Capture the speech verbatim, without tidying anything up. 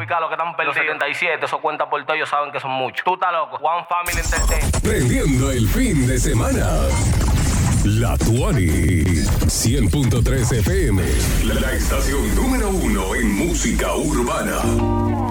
explicar lo que están perdidos. Los setenta y siete, eso cuenta por todo, ellos saben que son muchos. Tú estás loco. One Family Entertainment. Prendiendo el fin de semana. La Tuani. cien punto tres F M. La, la estación número uno en música urbana.